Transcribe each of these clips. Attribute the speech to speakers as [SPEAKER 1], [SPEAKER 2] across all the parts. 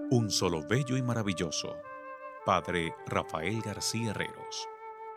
[SPEAKER 1] Un solo bello y maravilloso, Padre Rafael García Herreros.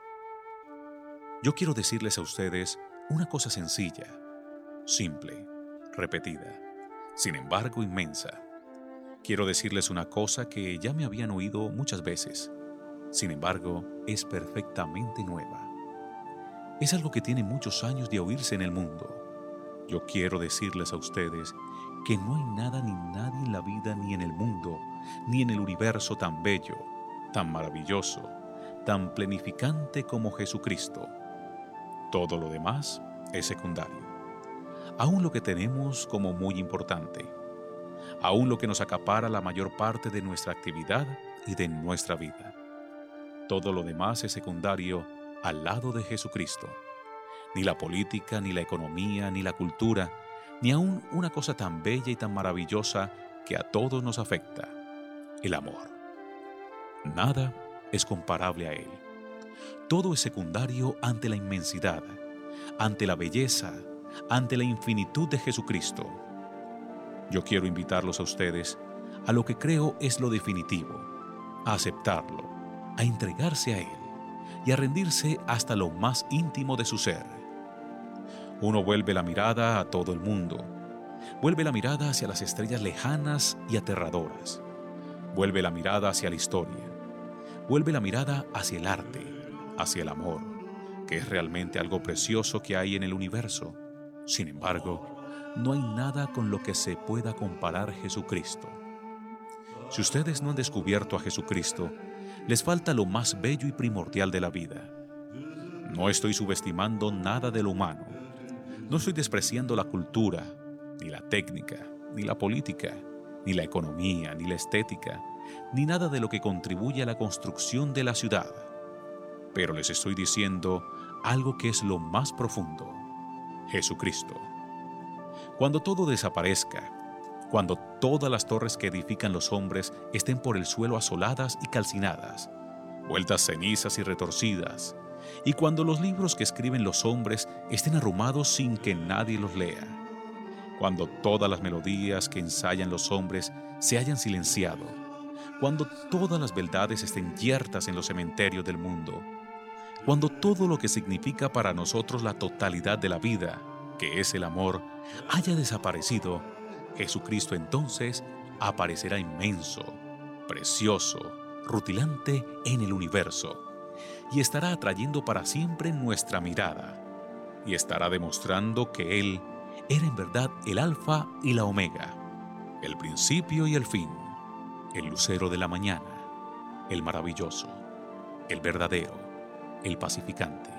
[SPEAKER 1] Yo quiero decirles a ustedes una cosa sencilla, simple, repetida, sin embargo inmensa. Quiero decirles una cosa que ya me habían oído muchas veces, sin embargo es perfectamente nueva. Es algo que tiene muchos años de oírse en el mundo. Yo quiero decirles a ustedes que no hay nada ni nadie en la vida ni en el mundo, ni en el universo tan bello, tan maravilloso, tan plenificante como Jesucristo. Todo lo demás es secundario. Aún lo que tenemos como muy importante, aún lo que nos acapara la mayor parte de nuestra actividad y de nuestra vida. Todo lo demás es secundario al lado de Jesucristo. Ni la política, ni la economía, ni la cultura, ni aún una cosa tan bella y tan maravillosa que a todos nos afecta, el amor. Nada es comparable a él. Todo es secundario ante la inmensidad, ante la belleza, ante la infinitud de Jesucristo. Yo quiero invitarlos a ustedes a lo que creo es lo definitivo, a aceptarlo, a entregarse a él y a rendirse hasta lo más íntimo de su ser. Uno vuelve la mirada a todo el mundo, vuelve la mirada hacia las estrellas lejanas y aterradoras, vuelve la mirada hacia la historia, vuelve la mirada hacia el arte, hacia el amor, que es realmente algo precioso que hay en el universo. Sin embargo, no hay nada con lo que se pueda comparar Jesucristo. Si ustedes no han descubierto a Jesucristo, les falta lo más bello y primordial de la vida. No estoy subestimando nada de lo humano. No estoy despreciando la cultura, ni la técnica, ni la política, ni la economía, ni la estética, ni nada de lo que contribuye a la construcción de la ciudad. Pero les estoy diciendo algo que es lo más profundo: Jesucristo. Cuando todo desaparezca, cuando todas las torres que edifican los hombres estén por el suelo asoladas y calcinadas, vueltas cenizas y retorcidas, y cuando los libros que escriben los hombres estén arrumados sin que nadie los lea, cuando todas las melodías que ensayan los hombres se hayan silenciado, cuando todas las beldades estén yertas en los cementerios del mundo, cuando todo lo que significa para nosotros la totalidad de la vida, que es el amor, haya desaparecido, Jesucristo entonces aparecerá inmenso, precioso, rutilante en el universo, y estará atrayendo para siempre nuestra mirada, y estará demostrando que Él era en verdad el Alfa y la Omega, el principio y el fin, el lucero de la mañana, el maravilloso, el verdadero, el pacificante.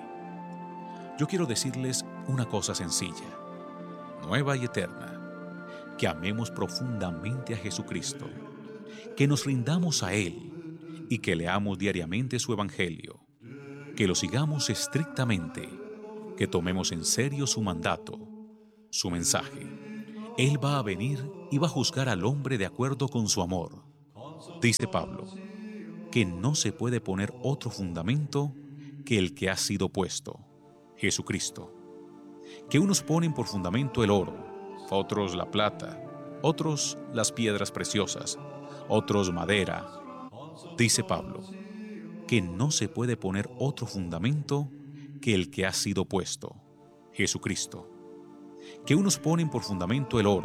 [SPEAKER 1] Yo quiero decirles una cosa sencilla, nueva y eterna: que amemos profundamente a Jesucristo, que nos rindamos a Él y que leamos diariamente su Evangelio, que lo sigamos estrictamente, que tomemos en serio su mandato, su mensaje. Él va a venir y va a juzgar al hombre de acuerdo con su amor. Dice Pablo, que no se puede poner otro fundamento que el que ha sido puesto, Jesucristo. Que unos ponen por fundamento el oro, otros la plata, otros las piedras preciosas, otros madera. Dice Pablo, que no se puede poner otro fundamento que el que ha sido puesto, Jesucristo. Que unos ponen por fundamento el oro,